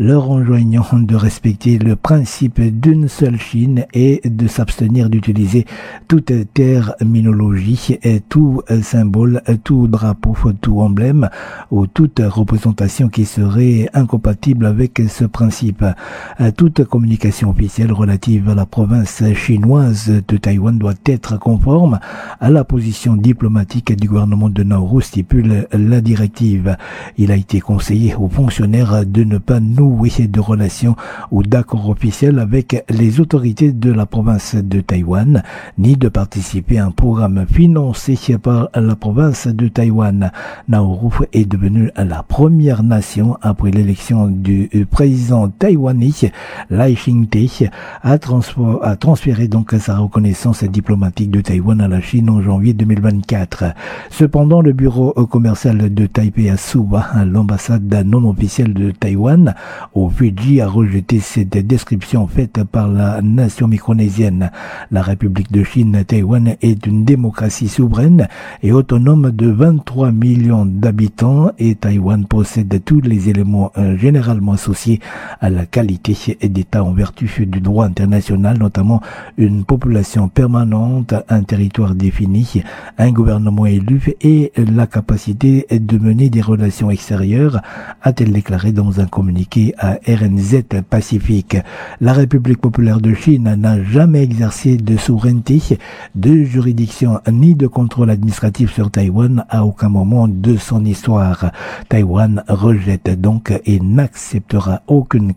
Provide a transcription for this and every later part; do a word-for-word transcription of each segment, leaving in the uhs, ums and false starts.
leur enjoignant de respecter le principe d'une seule Chine et de s'abstenir d'utiliser toute terminologie, tout symbole, tout drapeau, tout emblème ou toute représentation qui serait incompatible avec ce principe. Toute communication officielle relative à la province chinoise de Taïwan doit être conforme à la position diplomatique du gouvernement de Nauru, stipule la directive. Il a été conseillé aux fonctionnaires de ne pas nouer de relations ou d'accords officiels avec les autorités de la province de Taïwan, ni de participer à un programme financé par la province de Taïwan. Nauru est devenue la première nation après l'élection du président taïwanais Lai Ching-te à, à transférer donc sa reconnaissance diplomatique de Taïwan à la Chine en janvier deux mille vingt-quatre. Cependant, le bureau commercial de Taipei à Suva, l'ambassade non officielle de Taïwan au Fidji, a rejeté cette description faite par la nation micronésienne. La République de Chine, Taïwan, est une démocratie souveraine et autonome de vingt-trois millions d'habitants et Taïwan possède tous les éléments euh, généralement associés à la qualité d'État en vertu du droit international, notamment une population permanente, un territoire défini, un gouvernement élu et la capacité de mener des relations extérieures, a-t-elle déclaré dans un communiqué à R N Z Pacifique. La République populaire de Chine n'a jamais exercé de souveraineté, de juridiction ni de contrôle administratif sur Taïwan à aucun moment de son histoire. Taïwan rejette donc et n'acceptera aucune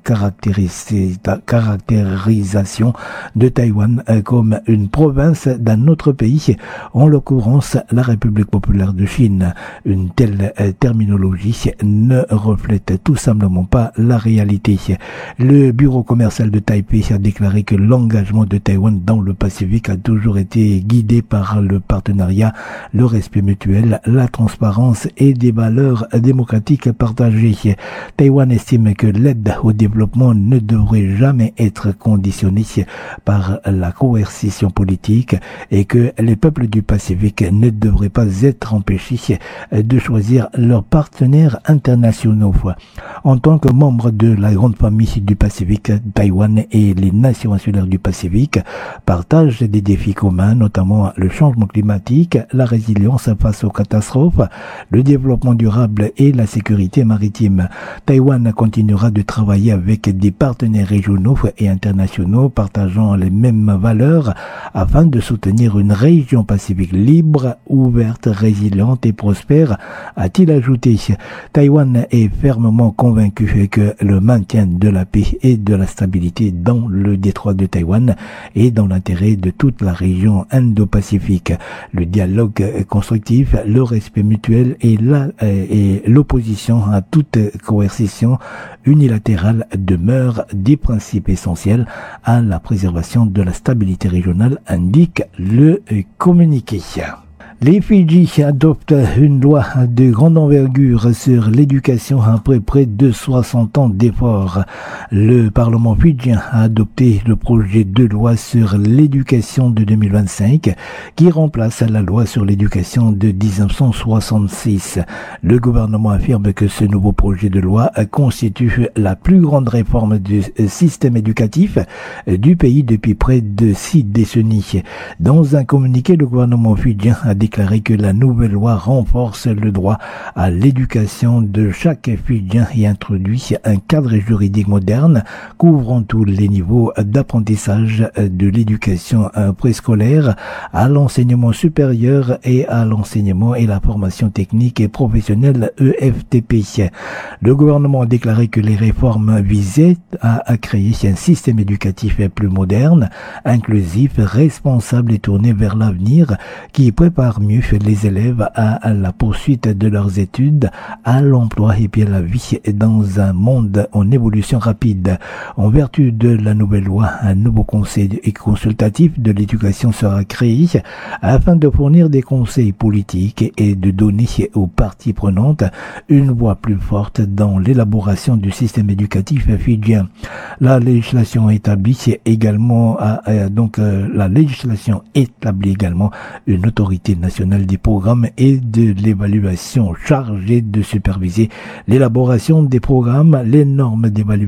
caractérisation de Taïwan comme une province d'un autre pays, en l'occurrence la République populaire de Chine. Une telle terminologie ne reflète tout simplement pas la réalité. Le bureau commercial de Taipei a déclaré que l'engagement de Taïwan dans le Pacifique a toujours été guidé par le partenariat, le respect mutuel, la transparence et des valeurs démocratiques partagées. Taïwan estime que l'aide au développement ne devrait jamais être conditionnée par la coercition politique et que les peuples du Pacifique ne devraient pas être empêchés de choisir leurs partenaires internationaux. En tant que membre de la grande famille du Pacifique, Taïwan et les nations insulaires du Pacifique partagent des défis communs, notamment le changement climatique, la résilience face aux catastrophes, le développement durable et la sécurité maritime. Taïwan continuera de travailler avec des partenaires régionaux et internationaux partageant les mêmes valeurs afin de soutenir une région pacifique libre, ouverte, résiliente et prospère, a-t-il ajouté. Taïwan est fermement convaincu que le maintien de la paix et de la stabilité dans le détroit de Taïwan est dans l'intérêt de toute la région Indo-Pacifique. Le dialogue constructif, le respect mutuel et la, et l'opposition à toute coercition unilatérale demeurent des principes essentiels à la préservation de la stabilité régionale, indique le communiqué. Les Fidji adoptent une loi de grande envergure sur l'éducation après près de soixante ans d'efforts. Le Parlement fidjien a adopté le projet de loi sur l'éducation de deux mille vingt-cinq qui remplace la loi sur l'éducation de dix-neuf cent soixante-six. Le gouvernement affirme que ce nouveau projet de loi constitue la plus grande réforme du système éducatif du pays depuis près de six décennies. Dans un communiqué, le gouvernement fidjien a déclaré que la nouvelle loi renforce le droit à l'éducation de chaque Fidjien et introduit un cadre juridique moderne couvrant tous les niveaux d'apprentissage de l'éducation préscolaire à l'enseignement supérieur et à l'enseignement et la formation technique et professionnelle E F T P. Le gouvernement a déclaré que les réformes visaient à, à créer un système éducatif plus moderne, inclusif, responsable et tourné vers l'avenir qui prépare mieux les élèves à la poursuite de leurs études, à l'emploi et puis à la vie dans un monde en évolution rapide. En vertu de la nouvelle loi, un nouveau conseil consultatif de l'éducation sera créé afin de fournir des conseils politiques et de donner aux parties prenantes une voix plus forte dans l'élaboration du système éducatif fidjien. La législation établit également donc la législation établit également une autorité nationale des programmes et de l'évaluation chargée de superviser l'élaboration des programmes, les normes d'évaluation